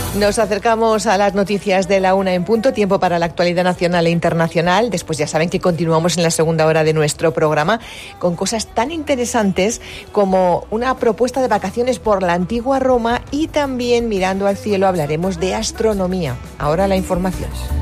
Nos acercamos a las noticias de la 1 en punto, tiempo para la actualidad nacional e internacional. Después ya saben que continuamos en la segunda hora de nuestro programa con cosas tan interesantes como una propuesta de vacaciones por la antigua Roma y también mirando al cielo hablaremos de astronomía. Ahora la información.